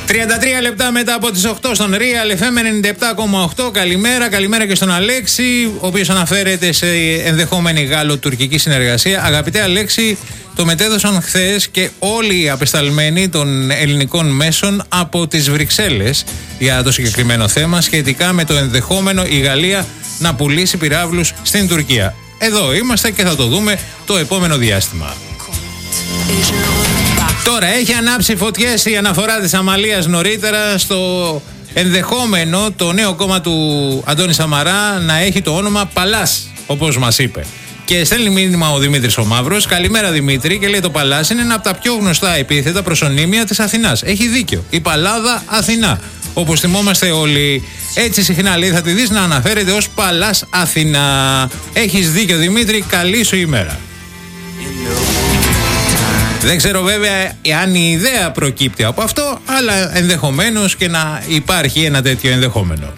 33 λεπτά μετά από τις 8 στον Real FM 97,8. Καλημέρα και στον Αλέξη, ο οποίος αναφέρεται σε ενδεχόμενη γάλλο-τουρκική συνεργασία. Αγαπητέ Αλέξη, το μετέδωσαν χθες και όλοι οι απεσταλμένοι των ελληνικών μέσων από τις Βρυξέλλες για το συγκεκριμένο θέμα σχετικά με το ενδεχόμενο η Γαλλία να πουλήσει πυράβλους στην Τουρκία. Εδώ είμαστε και θα το δούμε το επόμενο διάστημα. Τώρα έχει ανάψει φωτιές η αναφορά της Αμαλίας νωρίτερα στο ενδεχόμενο το νέο κόμμα του Αντώνη Σαμαρά να έχει το όνομα Παλάς, όπως μας είπε. Και στέλνει μήνυμα ο Δημήτρης ο Μαύρος. Καλημέρα Δημήτρη, και λέει το Παλάς είναι ένα από τα πιο γνωστά επίθετα προσωνύμια της Αθηνάς. Έχει δίκιο. Η Παλάδα Αθηνά. Όπως θυμόμαστε όλοι. Έτσι συχνά λέει θα τη δεις να αναφέρεται ως Παλάς Αθηνά. Έχεις δίκιο Δημήτρη, καλή σου ημέρα. Δεν ξέρω βέβαια αν η ιδέα προκύπτει από αυτό, αλλά ενδεχομένως και να υπάρχει ένα τέτοιο ενδεχόμενο.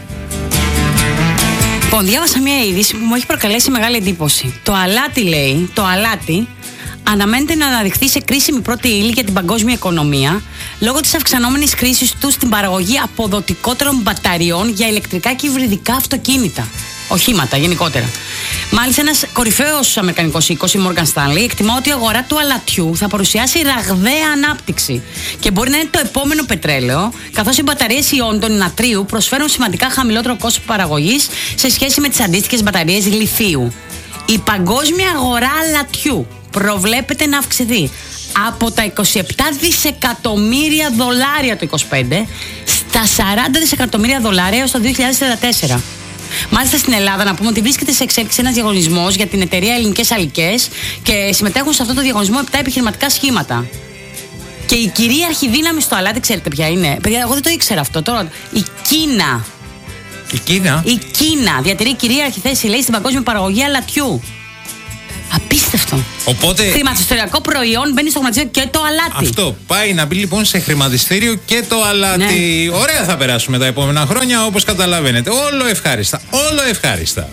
Λοιπόν, διάβασα μια είδηση που μου έχει προκαλέσει μεγάλη εντύπωση. Το αλάτι λέει, το αλάτι αναμένεται να αναδειχθεί σε κρίσιμη πρώτη ύλη για την παγκόσμια οικονομία λόγω της αυξανόμενης χρήσης του στην παραγωγή αποδοτικότερων μπαταριών για ηλεκτρικά και υβριδικά αυτοκίνητα. Οχήματα γενικότερα. Μάλιστα, ένας κορυφαίος αμερικανικός οίκος, η Morgan Stanley, εκτιμά ότι η αγορά του αλατιού θα παρουσιάσει ραγδαία ανάπτυξη και μπορεί να είναι το επόμενο πετρέλαιο, καθώς οι μπαταρίες ιόντων νατρίου προσφέρουν σημαντικά χαμηλότερο κόστος παραγωγής σε σχέση με τις αντίστοιχες μπαταρίες λιθίου. Η παγκόσμια αγορά αλατιού προβλέπεται να αυξηθεί από τα 27 δισεκατομμύρια δολάρια το 2025 στα 40 δισεκατομμύρια δολάρια έως το 2034. Μάλιστα στην Ελλάδα να πούμε ότι βρίσκεται σε εξέλιξη ένας διαγωνισμός για την εταιρεία Ελληνικές Αλικές και συμμετέχουν σε αυτό το διαγωνισμό 7 επιχειρηματικά σχήματα. Και η κυρίαρχη δύναμη στο αλάτι, ξέρετε ποια είναι? Παιδιά, εγώ δεν το ήξερα αυτό τώρα. Η Κίνα. Η Κίνα? Η Κίνα διατηρεί κυρίαρχη θέση, λέει, στην παγκόσμια παραγωγή αλατιού. Απίστευτο. Οπότε χρηματιστηριακό προϊόν μπαίνει στο χρηματιστήριο και το αλάτι. Αυτό πάει να μπει λοιπόν σε χρηματιστήριο και το αλάτι. Ναι. Ωραία θα περάσουμε τα επόμενα χρόνια, όπως καταλαβαίνετε. Όλο ευχάριστα. Όλο ευχάριστα.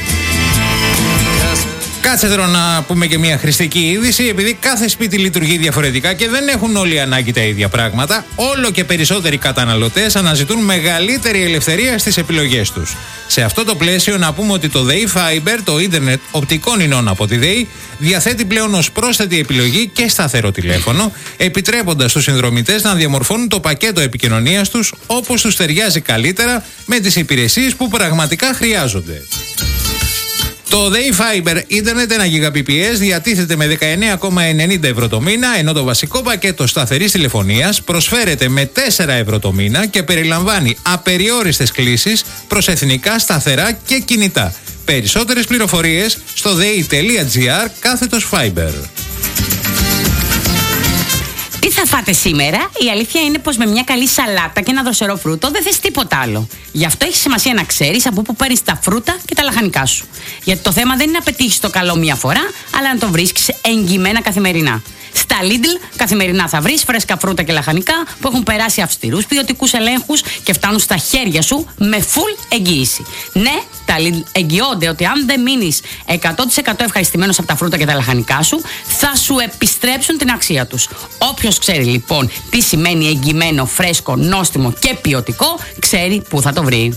Κάτσε τώρα να πούμε και μια χρηστική είδηση. Επειδή κάθε σπίτι λειτουργεί διαφορετικά και δεν έχουν όλοι ανάγκη τα ίδια πράγματα, όλο και περισσότεροι καταναλωτές αναζητούν μεγαλύτερη ελευθερία στις επιλογές τους. Σε αυτό το πλαίσιο να πούμε ότι το ΔΕΗ Fiber, το ίντερνετ οπτικών ινών από τη ΔΕΗ, διαθέτει πλέον ως πρόσθετη επιλογή και σταθερό τηλέφωνο, επιτρέποντας στους συνδρομητές να διαμορφώνουν το πακέτο επικοινωνίας τους όπως τους ταιριάζει καλύτερα με τις υπηρεσίες που πραγματικά χρειάζονται. Το ΔΕΗ Fiber Ίντερνετ 1 Gbps διατίθεται με 19,90 ευρώ το μήνα, ενώ το βασικό πακέτο σταθερής τηλεφωνίας προσφέρεται με 4 ευρώ το μήνα και περιλαμβάνει απεριόριστες κλήσεις προς εθνικά, σταθερά και κινητά. Περισσότερες πληροφορίες στο dei.gr/Fiber. Τι θα φάτε σήμερα? Η αλήθεια είναι πως με μια καλή σαλάτα και ένα δροσερό φρούτο δεν θες τίποτα άλλο. Γι' αυτό έχει σημασία να ξέρεις από πού παίρνεις τα φρούτα και τα λαχανικά σου. Γιατί το θέμα δεν είναι να πετύχεις το καλό μία φορά, αλλά να το βρίσκεις εγγυημένα καθημερινά. Στα Lidl καθημερινά θα βρεις φρέσκα φρούτα και λαχανικά που έχουν περάσει αυστηρούς ποιοτικούς ελέγχους και φτάνουν στα χέρια σου με full εγγύηση. Ναι, τα Lidl εγγυώνται ότι αν δεν μείνεις 100% ευχαριστημένος από τα φρούτα και τα λαχανικά σου, θα σου επιστρέψουν την αξία τους. Όποιος ξέρει λοιπόν τι σημαίνει εγγυημένο, φρέσκο, νόστιμο και ποιοτικό, ξέρει πού θα το βρει.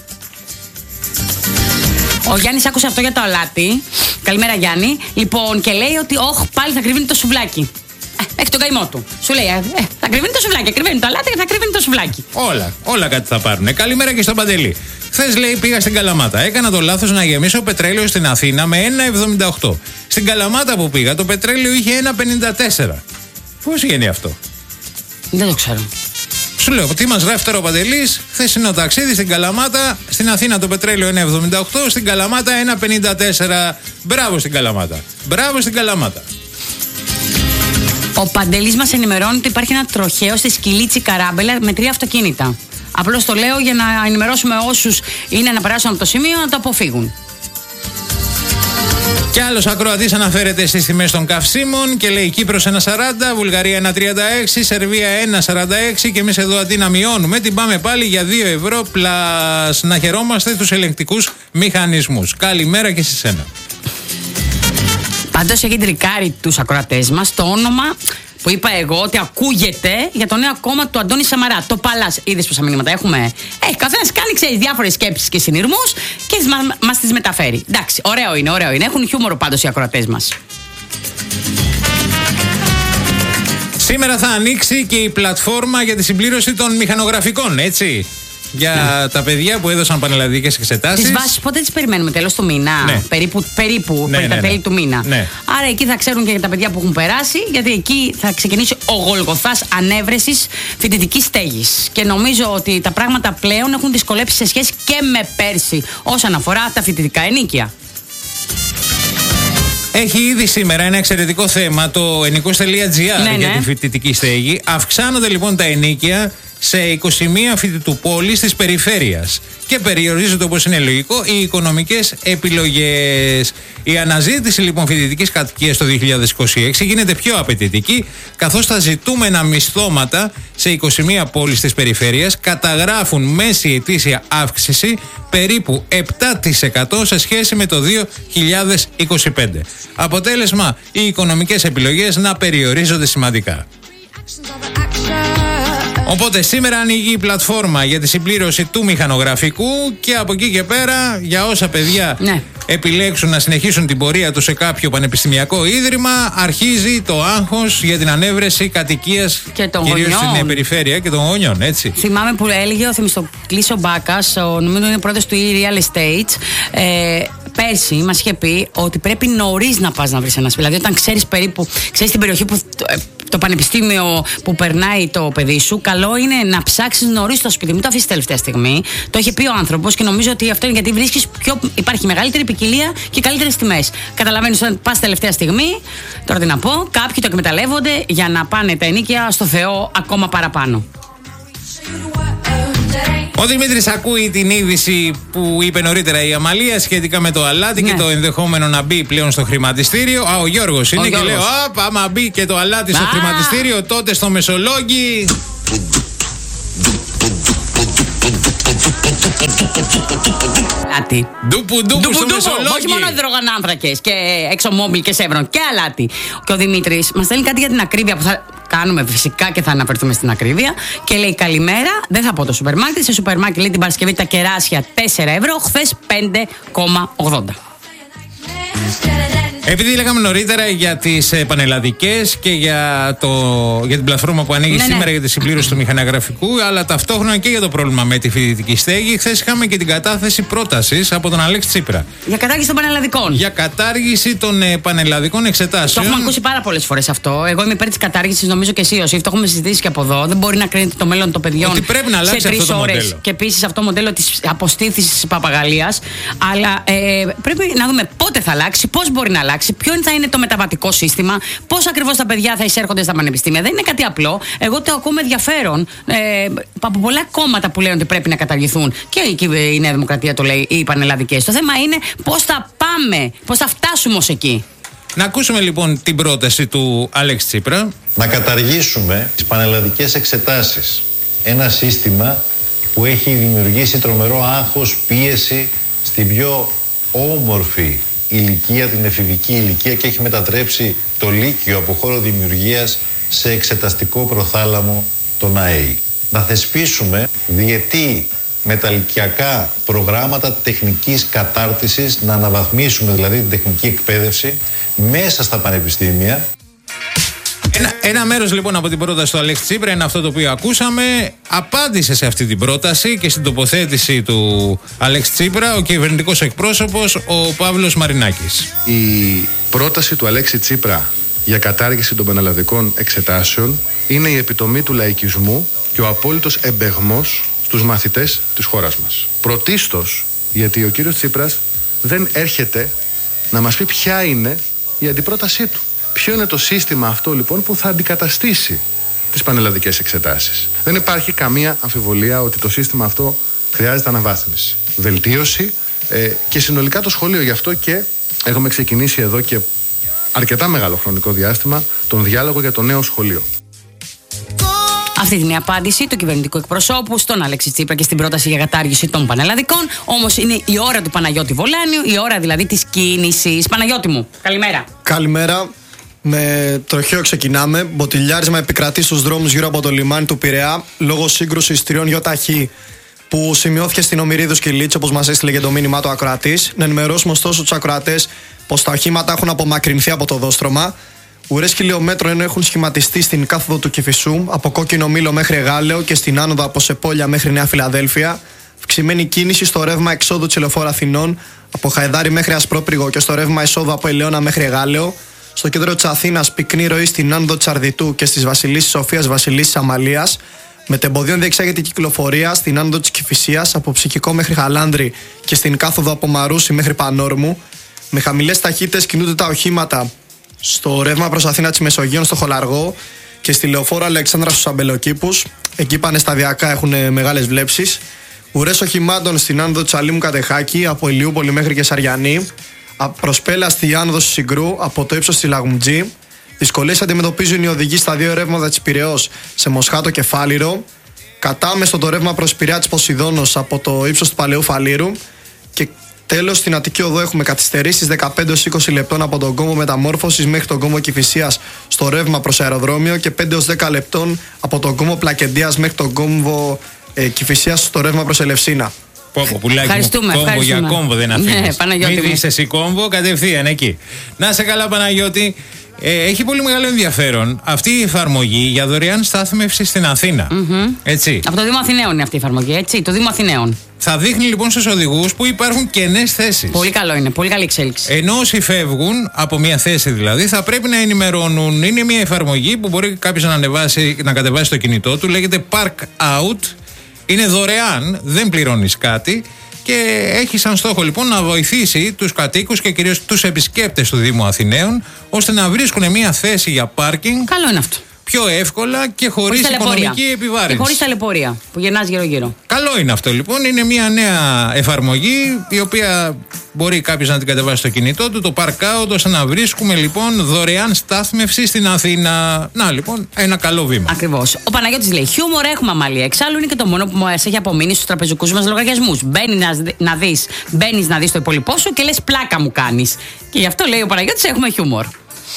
Ο Γιάννης άκουσε αυτό για το αλάτι. Καλημέρα Γιάννη. Λοιπόν, και λέει ότι πάλι θα κρυβίνει το σουβλάκι. Έχει τον καημό του. Σου λέει, θα κρυβίνει το σουβλάκι, κρυβίνει το αλάτι και θα κρυβίνει το σουβλάκι. Όλα κάτι θα πάρουνε. Καλημέρα και στον Παντελή. Χθες λέει πήγα στην Καλαμάτα. Έκανα το λάθος να γεμίσω πετρέλαιο στην Αθήνα με 1,78. Στην Καλαμάτα που πήγα το πετρέλαιο είχε 1,54. Πώς γίνει αυτό? Δεν το ξέρω. Σου λέω, τι μας γράφει τώρα ο Παντελής? Χθεσινό ταξίδι στην Καλαμάτα. Στην Αθήνα το πετρέλαιο 1,78. Στην Καλαμάτα 1,54. Μπράβο στην Καλαμάτα. Μπράβο στην Καλαμάτα. Ο Παντελής μας ενημερώνει ότι υπάρχει ένα τροχαίο στη Σκυλίτσι Καράμπελα με 3 αυτοκίνητα. Απλώς το λέω για να ενημερώσουμε όσους είναι να περάσουν από το σημείο να το αποφύγουν. Κι άλλος ακροατής αναφέρεται στις τιμές των καυσίμων και λέει Κύπρος 1,40, Βουλγαρία 1,36, Σερβία 1,46 και εμείς εδώ αντί να μειώνουμε την πάμε πάλι για 2 ευρώ πλάς. Να χαιρόμαστε τους ελεγκτικούς μηχανισμούς. Καλημέρα και σε σένα. Πάντως έχει τρικάρει τους ακροατές μας το όνομα Που είπα εγώ ότι ακούγεται για το νέο κόμμα του Αντώνη Σαμαρά, το Παλάς. Είδες πόσα μηνύματα έχουμε? Καθένας κάνει, ξέρεις, διάφορες σκέψεις και συνειρμούς και μας τις μεταφέρει. Εντάξει, ωραίο είναι. Έχουν χιούμορο πάντως οι ακροατές μας. Σήμερα θα ανοίξει και η πλατφόρμα για τη συμπλήρωση των μηχανογραφικών, έτσι. Για τα παιδιά που έδωσαν πανελλαδικές εξετάσεις. Τις βάσεις πότε τις περιμένουμε? Τέλος του μήνα. Ναι. Περίπου τα τέλη του μήνα. Ναι. Άρα εκεί θα ξέρουν και για τα παιδιά που έχουν περάσει, γιατί εκεί θα ξεκινήσει ο Γολγοθάς ανέβρεσης φοιτητικής στέγης. Και νομίζω ότι τα πράγματα πλέον έχουν δυσκολέψει σε σχέση και με πέρσι όσον αφορά τα φοιτητικά ενοίκια. Έχει ήδη σήμερα ένα εξαιρετικό θέμα, το ενοικός.gr για τη φοιτητική στέγη. Αυξάνονται λοιπόν τα ενοίκια σε 21 φοιτητουπόλεις της περιφέρειας και περιορίζονται, όπως είναι λογικό, οι οικονομικές επιλογές. Η αναζήτηση λοιπόν φοιτητικής κατοικίας το 2026 γίνεται πιο απαιτητική, καθώς τα ζητούμενα μισθώματα σε 21 πόλεις της περιφέρειας καταγράφουν μέση ετήσια αύξηση περίπου 7% σε σχέση με το 2025. Αποτέλεσμα, οι οικονομικές επιλογές να περιορίζονται σημαντικά. Οπότε σήμερα ανοίγει η πλατφόρμα για τη συμπλήρωση του μηχανογραφικού και από εκεί και πέρα, για όσα παιδιά επιλέξουν να συνεχίσουν την πορεία τους σε κάποιο πανεπιστημιακό ίδρυμα, αρχίζει το άγχος για την ανέβρεση κατοικίας, κυρίως στην περιφέρεια, και των γονιών, έτσι. Θυμάμαι που έλεγε ο Θεμιστοκλής ο Μπάκας, νομίζω είναι πρόεδρος του e-real estate, πέρσι μας είχε πει ότι πρέπει νωρίς να πας να βρεις ένα σπίτι. Δηλαδή, όταν ξέρεις την περιοχή που το πανεπιστήμιο που περνάει το παιδί σου, καλό είναι να ψάξεις νωρίς το σπίτι. Μην το αφήσεις τελευταία στιγμή. Το είχε πει ο άνθρωπος και νομίζω ότι αυτό είναι γιατί βρίσκεις υπάρχει μεγαλύτερη ποικιλία και καλύτερες τιμές. Καταλαβαίνεις όταν πας τελευταία στιγμή, τώρα τι να πω, κάποιοι το εκμεταλλεύονται για να πάνε τα ενοίκια στο Θεό ακόμα παραπάνω. Ο Δημήτρης ακούει την είδηση που είπε νωρίτερα η Αμαλία σχετικά με το αλάτι και το ενδεχόμενο να μπει πλέον στο χρηματιστήριο. Ο Γιώργος είναι και λέει: άμα μπει και το αλάτι στο χρηματιστήριο, τότε στο Μεσολόγγι. Αλάτι. Ντούπου στο Μεσολόγγι. Όχι μόνο υδρογονάνθρακες και εξομόμπιλ και σεύρον, και αλάτι. Και ο Δημήτρης μας στέλνει κάτι για την ακρίβεια που θα κάνουμε φυσικά και θα αναφερθούμε στην ακρίβεια. Και λέει: καλημέρα, δεν θα πω το σούπερ μάρκετ. Σε σούπερ μάρκετ λέει την Παρασκευή τα κεράσια 4 ευρώ, χθες 5,80. Επειδή λέγαμε νωρίτερα για τις πανελλαδικές και για την πλατφόρμα που ανοίγει σήμερα για τη συμπλήρωση του μηχανογραφικού, αλλά ταυτόχρονα και για το πρόβλημα με τη φοιτητική στέγη, χθες είχαμε και την κατάθεση πρότασης από τον Αλέξη Τσίπρα. Για κατάργηση των πανελλαδικών. Για κατάργηση των πανελλαδικών εξετάσεων. Το έχουμε ακούσει πάρα πολλές φορές αυτό. Εγώ είμαι υπέρ της κατάργησης, νομίζω και εσύ, Ιωσήφ. Το έχουμε συζητήσει και από εδώ. Δεν μπορεί να κρίνεται το μέλλον των παιδιών ότι πρέπει να αλλάξει σε 3 αυτό ώρες. Μοντέλο. Και επίσης αυτό το μοντέλο της αποστήθησης της παπαγαλίας. Αλλά πρέπει να δούμε πότε θα αλλάξει, πώς μπορεί να αλλάξει. Ποιο θα είναι το μεταβατικό σύστημα, πώς ακριβώς τα παιδιά θα εισέρχονται στα πανεπιστήμια. Δεν είναι κάτι απλό. Εγώ το ακούω με ενδιαφέρον από πολλά κόμματα που λένε ότι πρέπει να καταργηθούν. Και η Νέα Δημοκρατία το λέει, οι πανελλαδικές. Το θέμα είναι πώς θα πάμε, πώς θα φτάσουμε ως εκεί. Να ακούσουμε λοιπόν την πρόταση του Αλέξη Τσίπρα. Να καταργήσουμε τις πανελλαδικές εξετάσεις. Ένα σύστημα που έχει δημιουργήσει τρομερό άγχος, πίεση στην πιο όμορφη ηλικία, την εφηβική ηλικία, και έχει μετατρέψει το Λύκειο από χώρο δημιουργίας σε εξεταστικό προθάλαμο των ΑΕΗ. Να θεσπίσουμε διετή μεταλυκιακά προγράμματα τεχνικής κατάρτισης, να αναβαθμίσουμε δηλαδή την τεχνική εκπαίδευση μέσα στα πανεπιστήμια. Ένα μέρος λοιπόν από την πρόταση του Αλέξη Τσίπρα είναι αυτό το οποίο ακούσαμε. Απάντησε σε αυτή την πρόταση και στην τοποθέτηση του Αλέξη Τσίπρα ο κυβερνητικός εκπρόσωπος, ο Παύλος Μαρινάκης. Η πρόταση του Αλέξη Τσίπρα για κατάργηση των πανελλαδικών εξετάσεων είναι η επιτομή του λαϊκισμού και ο απόλυτος εμπεγμός στους μαθητές της χώρας μας. Πρωτίστως γιατί ο κύριος Τσίπρας δεν έρχεται να μας πει ποια είναι η αντιπρότασή του. Ποιο είναι το σύστημα αυτό λοιπόν που θα αντικαταστήσει τις πανελλαδικές εξετάσεις. Δεν υπάρχει καμία αμφιβολία ότι το σύστημα αυτό χρειάζεται αναβάθμιση, βελτίωση και συνολικά το σχολείο. Γι' αυτό και έχουμε ξεκινήσει εδώ και αρκετά μεγάλο χρονικό διάστημα τον διάλογο για το νέο σχολείο. Αυτή είναι η απάντηση του κυβερνητικού εκπροσώπου στον Αλέξη Τσίπρα και στην πρόταση για κατάργηση των πανελλαδικών. Όμως είναι η ώρα του Παναγιώτη Βολάνιου, η ώρα δηλαδή της κίνησης. Παναγιώτη μου, καλημέρα. Καλημέρα. Με τροχαίο ξεκινάμε. Μποτιλιάρισμα επικρατεί στους δρόμους γύρω από το λιμάνι του Πειραιά λόγω σύγκρουσης 3 ΙΧ που σημειώθηκε στην Ομηρίδου Κιλίτση, όπως μας έστειλε και το μήνυμά του ακροατής. Να ενημερώσουμε ωστόσο τους ακροατές πως τα οχήματα έχουν απομακρυνθεί από το οδόστρωμα. Ουρές χιλιόμετρων έχουν σχηματιστεί στην κάθοδο του Κηφισού, από Κόκκινο Μήλο μέχρι Γάλεο και στην άνοδο από Σεπόλια μέχρι Νέα Φιλαδέλφια. Αυξημένη κίνηση στο ρεύμα εξόδου της Λεωφόρου Αθηνών, από Χαϊδάρι μέχρι Ασπρόπριγο και στο ρεύμα εισόδου από Ελαιώνα μέχρι Γάλεο. Στο κέντρο της Αθήνας, πυκνή ροή στην άνοδο της Αρδιτού και στις Βασιλίσσης Σοφίας Βασιλίσσης Αμαλίας. Μετεμποδίων διεξάγεται η κυκλοφορία στην άνοδο της Κηφισίας, από Ψυχικό μέχρι Χαλάνδρη και στην κάθοδο από Μαρούσι μέχρι Πανόρμου. Με χαμηλές ταχύτητες κινούνται τα οχήματα στο ρεύμα προς Αθήνα της Μεσογείων στο Χολαργό και στη Λεωφόρο Αλεξάνδρα στους Αμπελοκήπους. Εκεί πάνε σταδιακά, έχουν μεγάλες βλέψεις. Ουρές οχημάτων στην άνοδο της Αλήμου Κατεχάκη, από Ηλιούπολη μέχρι και Σαριανή. Προσπέλα στη άνοδο του Συγκρού, από το ύψος της Λαγουμτζή. Δυσκολίες αντιμετωπίζουν οι οδηγοί στα 2 ρεύματα της Πειραιώς σε Μοσχάτο και Φάληρο. Κατάμεστο το ρεύμα προς Πειραιά της Ποσειδώνος από το ύψος του Παλαιού Φαλήρου. Και τέλος στην Αττική Οδό έχουμε καθυστερήσεις 15-20 λεπτών από τον κόμβο Μεταμόρφωσης μέχρι τον κόμβο Κηφισίας στο ρεύμα προς αεροδρόμιο και 5-10 λεπτών από τον κόμβο Πλακεντίας μέχρι τον κόμβο Κηφισίας στο ρεύμα προς Ελευσίνα. Πουλάκι μου, κόμβο για κόμβο δεν αφήνεις. Μην δεις εσύ κόμβο, κατευθείαν εκεί. Να σε καλά, Παναγιώτη. Έχει πολύ μεγάλο ενδιαφέρον αυτή η εφαρμογή για δωρεάν στάθμευση στην Αθήνα. Έτσι. Από το Δήμο Αθηναίων είναι αυτή η εφαρμογή, έτσι. Το Δήμο Αθηναίων. Θα δείχνει λοιπόν στους οδηγούς που υπάρχουν κενές θέσεις. Πολύ καλό είναι, πολύ καλή εξέλιξη. Ενώ όσοι φεύγουν από μια θέση δηλαδή θα πρέπει να ενημερώνουν. Είναι μια εφαρμογή που μπορεί κάποιος να κατεβάσει το κινητό του. Λέγεται Park Out. Είναι δωρεάν, δεν πληρώνεις κάτι. Και έχει σαν στόχο λοιπόν να βοηθήσει τους κατοίκους και κυρίως τους επισκέπτες του Δήμου Αθηναίων ώστε να βρίσκουν μια θέση για πάρκινγκ. Καλό είναι αυτό. Πιο εύκολα και χωρίς οικονομική επιβάρυνση. Και χωρίς ταλαιπωρία που γεννάς γύρω-γύρω. Καλό είναι αυτό λοιπόν. Είναι μια νέα εφαρμογή η οποία μπορεί κάποιος να την κατεβάσει στο κινητό του, το Park Out, ώστε να βρίσκουμε λοιπόν δωρεάν στάθμευση στην Αθήνα. Να λοιπόν, ένα καλό βήμα. Ακριβώς. Ο Παναγιώτης λέει: χιούμορ έχουμε, Αμάλια. Εξάλλου είναι και το μόνο που μας έχει απομείνει στους τραπεζικούς μας λογαριασμούς. Μπαίνεις να δεις το υπόλοιπό σου και λες πλάκα μου κάνεις. Και γι' αυτό λέει ο Παναγιώτης: έχουμε χιούμορ.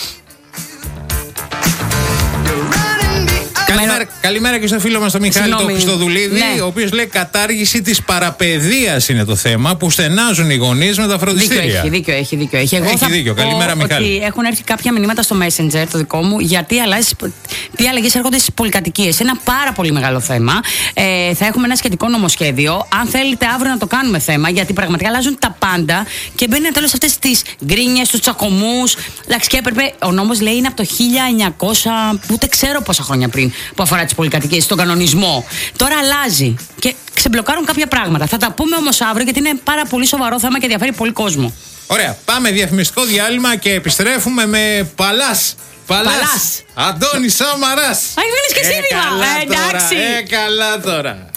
Καλημέρα και στο φίλο μας τον Μιχάλη τον Χριστοδουλίδη, ο οποίος λέει κατάργηση της παραπαιδείας είναι το θέμα που στενάζουν οι γονείς με τα φροντιστήρια. Δίκιο έχει. Έχει δίκιο. Καλημέρα, Μιχάλη. Ότι έχουν έρθει κάποια μηνύματα στο Messenger, το δικό μου, γιατί τι αλλαγές έρχονται στις πολυκατοικίες. Ένα πάρα πολύ μεγάλο θέμα. Θα έχουμε ένα σχετικό νομοσχέδιο. Αν θέλετε, αύριο να το κάνουμε θέμα, γιατί πραγματικά αλλάζουν τα πάντα και μπαίνει τέλος αυτές τις γκρίνιες, τους τσακωμούς. Εντάξει, και έπρεπε. Ο νόμος λέει είναι από το 1900, ούτε ξέρω πόσα χρόνια πριν, που αφορά τις πολυκατοικίες, στον κανονισμό. Τώρα αλλάζει και ξεμπλοκάρουν κάποια πράγματα. Θα τα πούμε όμως αύριο, γιατί είναι πάρα πολύ σοβαρό θέμα και ενδιαφέρει πολύ κόσμο. Ωραία. Πάμε διαφημιστικό διάλειμμα και επιστρέφουμε με Παλάς. Αντώνης Σαμαράς. Αχ, βγαίνεις και σύνδημα. Εντάξει. Καλά τώρα.